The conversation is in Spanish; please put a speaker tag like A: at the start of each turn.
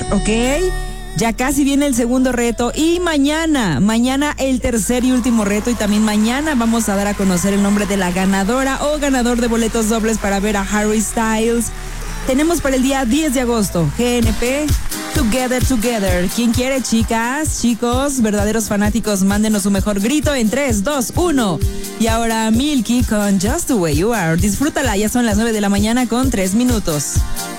A: ¿ok? Ya casi viene el segundo reto y mañana el tercer y último reto, y también mañana vamos a dar a conocer el nombre de la ganadora o ganador de boletos dobles para ver a Harry Styles. Tenemos para el día 10 de agosto, GNP, Together. ¿Quién quiere, chicas, chicos, verdaderos fanáticos? Mándenos su mejor grito en 3, 2, 1. Y ahora Milky con Just the Way You Are. Disfrútala, ya son las 9 de la mañana con 3 minutos.